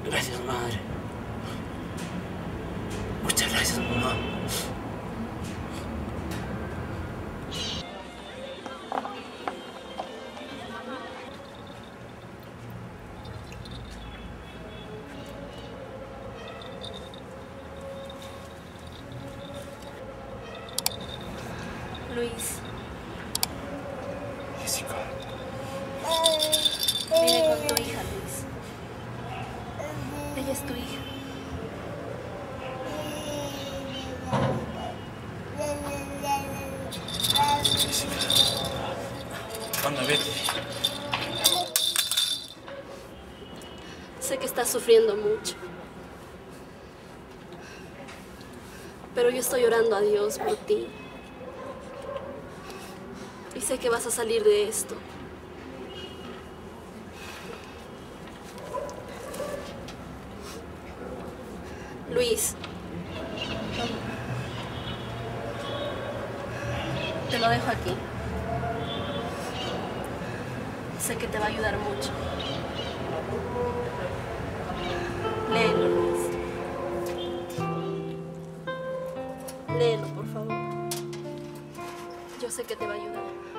Gracias, madre. Muchas gracias, mamá. Luis. Jessica. Vive con tu hija, Luis. Ella es tu hija. Anda, vete. Sé que estás sufriendo mucho. Pero yo estoy orando a Dios por ti. Y sé que vas a salir de esto. Luis. Te lo dejo aquí. Sé que te va a ayudar mucho. Léelo, Luis. Léelo, por favor. Yo sé que te va a ayudar.